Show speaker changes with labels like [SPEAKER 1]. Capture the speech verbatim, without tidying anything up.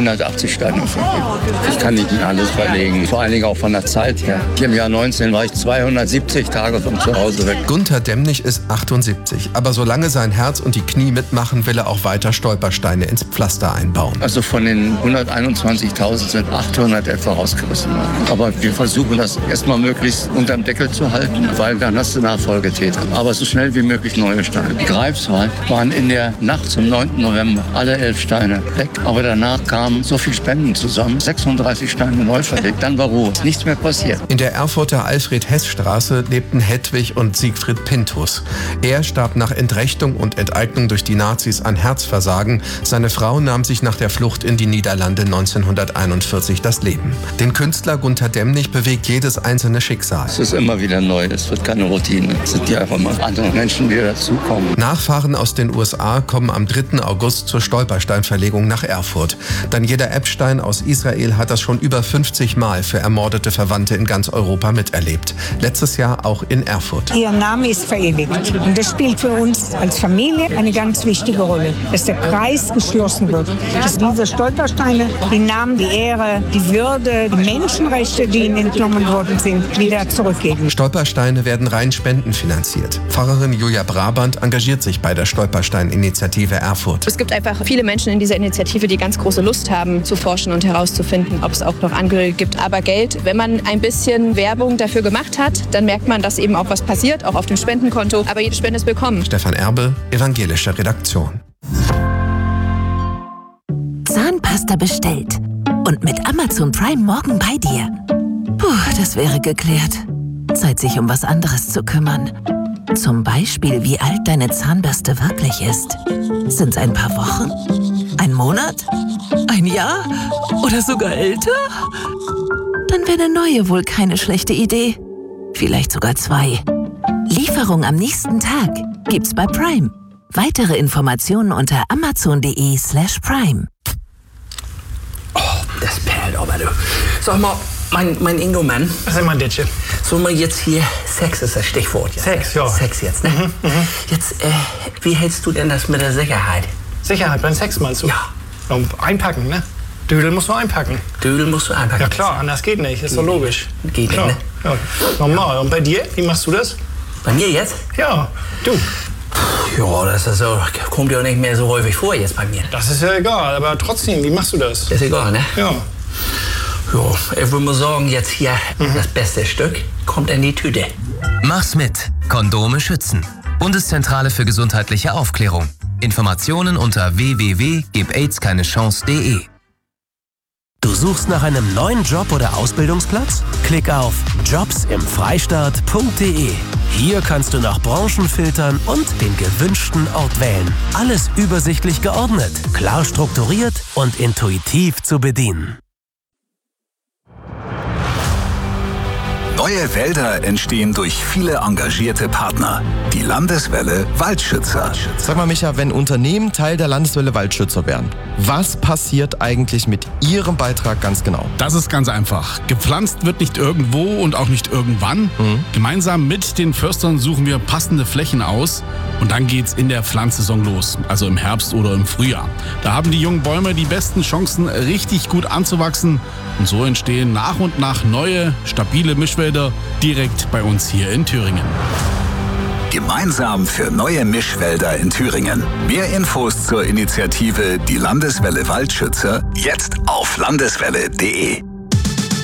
[SPEAKER 1] hundertachtzig Steine verlegen. Ich kann nicht alles verlegen, vor allen Dingen auch von der Zeit her. Im Jahr neunzehn war ich zweihundertsiebzig Tage von zu Hause weg.
[SPEAKER 2] Gunther Demnig ist achtundsiebzig, aber solange sein Herz und die Knie mitmachen, will er auch weiter Stolpersteine ins Pflaster einbauen.
[SPEAKER 1] Also von den hunderteinundzwanzigtausend sind achthundert etwa rausgerissen worden. Aber wir versuchen das erstmal möglichst unterm Deckel zu halten, weil dann hast du Nachfolgetäter. Aber so schnell wie möglich neue Steine. Die Greifswald waren in der Nacht zum neunten November alle elf Steine weg. Aber danach kamen so viele Spenden zusammen, sechsunddreißig Steine neu verlegt. Dann war Ruhe. Nichts mehr passiert.
[SPEAKER 2] In der Erfurter Alfred-Hess-Straße lebten Hedwig und Siegfried Pinthus. Er starb nach Entrechtung und Enteignung durch die Nazis an Herzversagen. Seine Frau nahm sich nach der Flucht in die Niederlande neunzehnhunderteinundvierzig das Leben. Den Künstler Gunther Demnig bewegt jedes einzelne Schicksal.
[SPEAKER 1] Es ist immer wieder neu. Es wird keine Routine. Es sind ja einfach mal andere Menschen, die dazukommen.
[SPEAKER 2] Nachfahren aus den U S A kommen am dritten August zur Stolpersteinverlegung nach Erfurt. Daniela Epstein aus Israel hat das schon über fünfzig Mal für ermordete Verwandte in ganz Europa miterlebt. Letztes Jahr auch in Erfurt.
[SPEAKER 3] Ihr Name ist verewigt. Und das spielt für uns als Familie eine ganz wichtige Rolle. Dass der Kreis geschlossen wird. Dass diese Stolpersteine die Namen, die Ehre, die Würde, die Menschenrechte, die ihnen entnommen worden sind, wieder zurückgeben.
[SPEAKER 2] Stolpersteine werden rein spendenfinanziert. Pfarrerin Julia Brabant engagiert sich bei der Stolperstein-Initiative Erfurt.
[SPEAKER 4] Es gibt einfach viele Menschen in dieser Initiative, die ganz große Lust haben, zu forschen und herauszufinden, ob es auch noch Angehörige gibt. Aber Geld, wenn man ein bisschen Werbung dafür gemacht hat, dann merkt man, dass eben auch was passiert, auch auf dem Spendenkonto. Aber jede Spende ist willkommen.
[SPEAKER 2] Stefan Erbe, Evangelische Redaktion.
[SPEAKER 5] Zahnpasta bestellt. Und mit Amazon Prime morgen bei dir. Puh, das wäre geklärt. Zeit, sich um was anderes zu kümmern. Zum Beispiel, wie alt deine Zahnbürste wirklich ist. Sind's ein paar Wochen? Ein Monat? Ein Jahr? Oder sogar älter? Dann wäre eine neue wohl keine schlechte Idee. Vielleicht sogar zwei. Lieferung am nächsten Tag gibt's bei Prime. Weitere Informationen unter amazon.de slash prime.
[SPEAKER 6] Oh, das perlt aber, du. Sag mal, mein, mein Ingo-Mann.
[SPEAKER 7] Was ist mein Ditche?
[SPEAKER 6] So mal jetzt hier, Sex ist das Stichwort jetzt.
[SPEAKER 7] Sex, ja.
[SPEAKER 6] Sex jetzt, ne?
[SPEAKER 7] Mhm, mhm.
[SPEAKER 6] Jetzt, äh, wie hältst du denn das mit der Sicherheit?
[SPEAKER 7] Sicherheit beim Sex meinst du?
[SPEAKER 6] Ja.
[SPEAKER 7] Und einpacken, ne? Dödel musst du einpacken.
[SPEAKER 6] Dödel musst du einpacken.
[SPEAKER 7] Ja klar, anders geht nicht, ist doch logisch.
[SPEAKER 6] Geht
[SPEAKER 7] klar.
[SPEAKER 6] nicht, ne?
[SPEAKER 7] Ja. Normal. Und bei dir, wie machst du das?
[SPEAKER 6] Bei mir jetzt?
[SPEAKER 7] Ja, du.
[SPEAKER 6] Ja, das ist so, kommt ja nicht mehr so häufig vor jetzt bei mir.
[SPEAKER 7] Das ist ja egal, aber trotzdem, wie machst du das?
[SPEAKER 6] Ist egal, ne?
[SPEAKER 7] Ja.
[SPEAKER 6] Ja, ich würde mal sagen, jetzt hier mhm. das beste Stück kommt in die Tüte.
[SPEAKER 8] Mach's mit. Kondome schützen. Bundeszentrale für gesundheitliche Aufklärung. Informationen unter w w w punkt gib aids keine chance punkt de.
[SPEAKER 9] Du suchst nach einem neuen Job oder Ausbildungsplatz? Klick auf jobs im freistaat punkt de. Hier kannst du nach Branchen filtern und den gewünschten Ort wählen. Alles übersichtlich geordnet, klar strukturiert und intuitiv zu bedienen.
[SPEAKER 10] Neue Wälder entstehen durch viele engagierte Partner. Die Landeswelle Waldschützer.
[SPEAKER 11] Sag mal, Micha, wenn Unternehmen Teil der Landeswelle Waldschützer werden, was passiert eigentlich mit ihrem Beitrag ganz genau?
[SPEAKER 12] Das ist ganz einfach. Gepflanzt wird nicht irgendwo und auch nicht irgendwann. Mhm. Gemeinsam mit den Förstern suchen wir passende Flächen aus und dann geht's in der Pflanzsaison los, also im Herbst oder im Frühjahr. Da haben die jungen Bäume die besten Chancen, richtig gut anzuwachsen und so entstehen nach und nach neue, stabile Mischwälder direkt bei uns hier in Thüringen.
[SPEAKER 10] Gemeinsam für neue Mischwälder in Thüringen. Mehr Infos zur Initiative Die Landeswelle Waldschützer jetzt auf landeswelle punkt de.